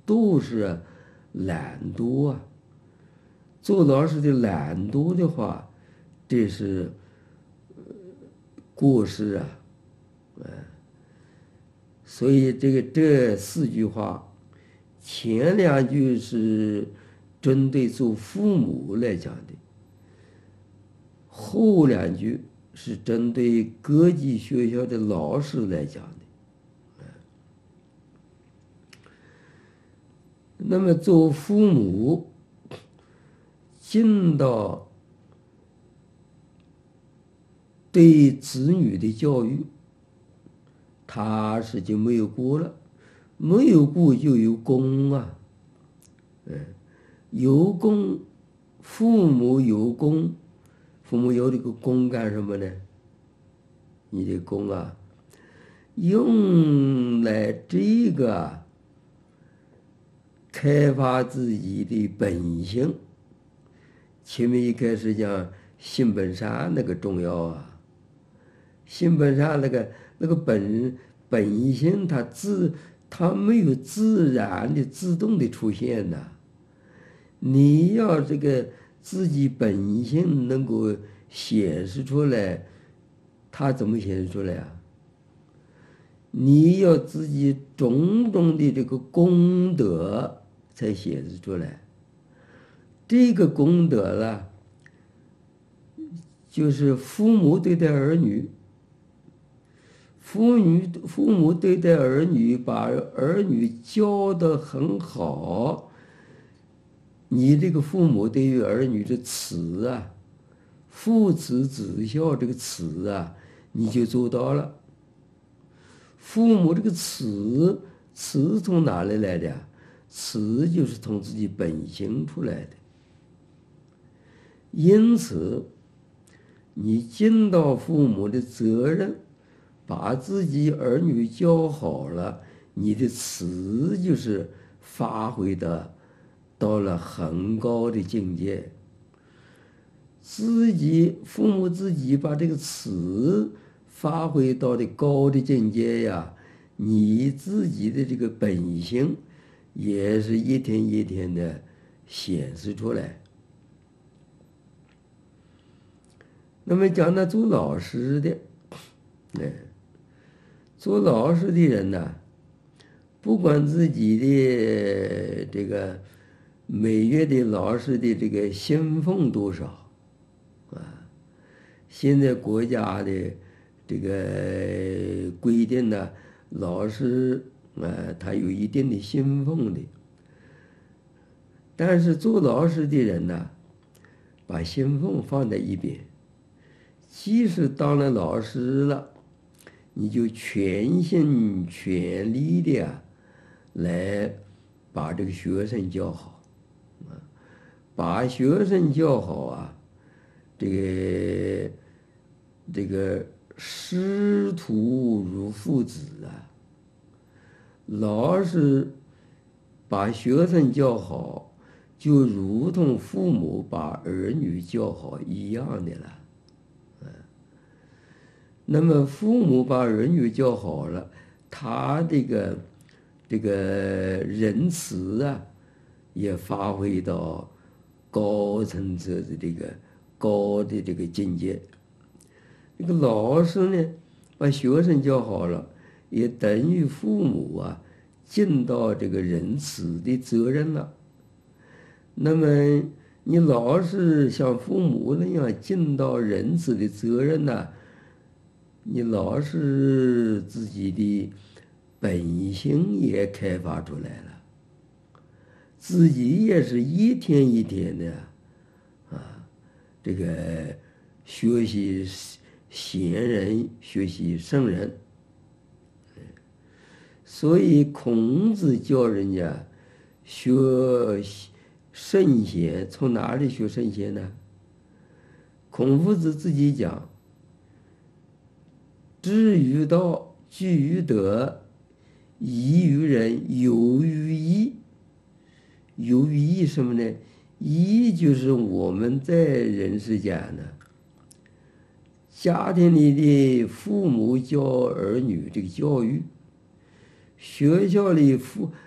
都是懒惰啊。做老师的懒惰的话，这是过失啊。所以这四句话，前两句是针对做父母来讲的，后两句是针对各级学校的老师来讲的。那么做父母尽到对子女的教育，他是就没有过了，没有过就有功啊。有功，父母有功，父母有这个功干什么呢？你的功啊，用来这个开发自己的本性。前面一开始讲性本善那个重要啊，性本善那个本性它没有自然的自动的出现的。你要这个自己本性能够显示出来，它怎么显示出来啊？你要自己种种的这个功德才显示出来。这个功德呢，就是父母对待儿女，父母对待儿女，把儿女教得很好，你这个父母对于儿女的慈啊，父慈子孝这个慈啊，你就做到了。父母这个慈从哪里来的呀？慈就是从自己本性出来的。因此，你尽到父母的责任，把自己儿女教好了，你的慈就是发挥到了很高的境界。父母自己把这个慈发挥到的高的境界呀，你自己的这个本性也是一天一天的显示出来。那么讲到做老师的，做老师的人呢，不管自己的这个每月的老师的这个薪俸多少啊，现在国家的这个规定呢，老师他有一定的薪俸的，但是做老师的人呢，把薪俸放在一边。即使当了老师了，你就全心全力的来把这个学生教好，把学生教好啊，这个师徒如父子啊，老师把学生教好，就如同父母把儿女教好一样的了。那么父母把儿女教好了，他这个仁慈啊，也发挥到高层次的高的这个境界。这个老师呢，把学生教好了，也等于父母啊尽到这个仁慈的责任了。那么你老是像父母那样尽到仁慈的责任呢，你老是自己的本性也开发出来了，自己也是一天一天的这个学习贤人，学习圣人。所以孔子教人家学圣贤，从哪里学圣贤呢？孔夫子自己讲，知于道，据于德，疑于人，有于义。有于义什么呢？义就是我们在人世间呢，家庭里的父母教儿女这个教育，学校里